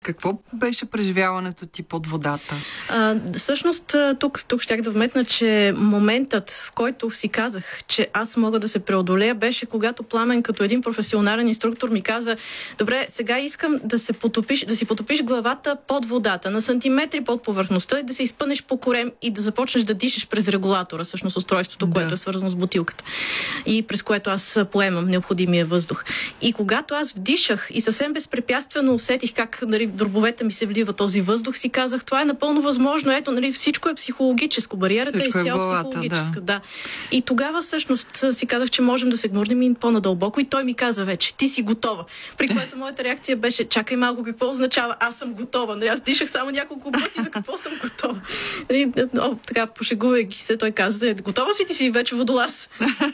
Какво беше преживяването ти под водата? Всъщност, тук щях да вметна, че моментът, в който си казах, че аз мога да се преодолея, беше когато Пламен, като един професионален инструктор, ми каза: добре, сега искам да си потопиш главата под водата, на сантиметри под повърхността, и да се изпънеш по корем и да започнеш да дишаш през регулатора, всъщност устройството, което е свързано с бутилката и през което аз поемам необходимия въздух. И когато аз вдишах и съвсем безпрепятствено усетих как, нали, дробовете ми се влива този въздух, си казах: това е напълно възможно. Ето, нали, всичко е психологическо. Бариерата всичко е изцяло психологическа. Да. И тогава всъщност си казах, че можем да се гмурнем и по-надълбоко, и той ми каза вече: ти си готова. При което моята реакция беше: чакай малко, какво означава аз съм готова? Нали, аз дишах само няколко пъти, за какво съм готова? Нали, така, пошегувайки се, той каза: готова си, ти си вече водолаз.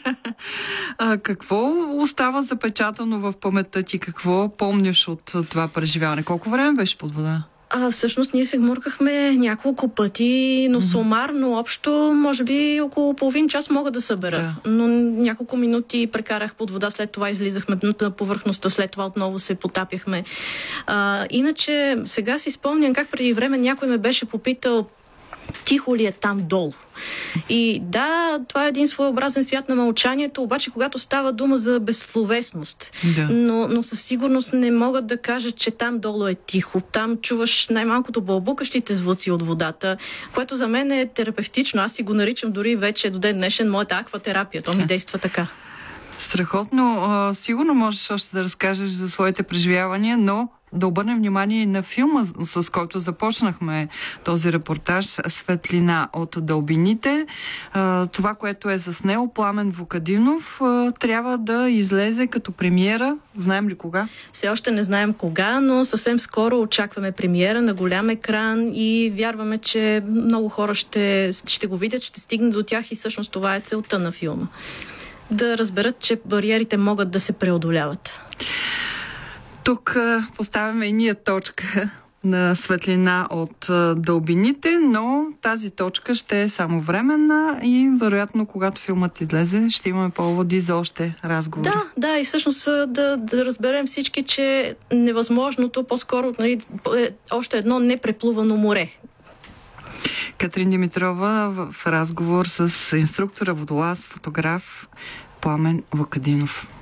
Какво остава запечатано в паметта ти? Какво помниш от това преживяване? Колко време беше под вода? Всъщност ние се гмуркахме няколко пъти, но сумарно общо може би около половин час мога да събера. Да. Но няколко минути прекарах под вода, след това излизахме на повърхността, след това отново се потапяхме. Иначе сега си спомням как преди време някой ме беше попитал: тихо ли е там долу? И да, това е един своеобразен свят на мълчанието, обаче когато става дума за безсловесност. Да. Но със сигурност не могат да кажат, че там долу е тихо. Там чуваш най-малкото бълбукащите звуци от водата, което за мен е терапевтично. Аз си го наричам дори вече до ден днешен моята акватерапия. То ми действа така. Страхотно. Сигурно можеш още да разкажеш за своите преживявания, но да обърнем внимание на филма, с който започнахме този репортаж, "Светлина от дълбините". Това, което е заснел Пламен Вукадинов, трябва да излезе като премиера. Знаем ли кога? Все още не знаем кога, но съвсем скоро очакваме премиера на голям екран и вярваме, че много хора ще го видят, ще стигне до тях, и всъщност това е целта на филма. Да разберат, че бариерите могат да се преодоляват. Тук поставяме и ние точка на "Светлина от дълбините", но тази точка ще е само временна и вероятно, когато филмът излезе, ще имаме поводи за още разговори. Да, и всъщност да разберем всички, че невъзможното по-скоро, нали, е още едно непреплувано море. Катрин Димитрова в разговор с инструктора, водолаз, фотограф Пламен Вукадинов.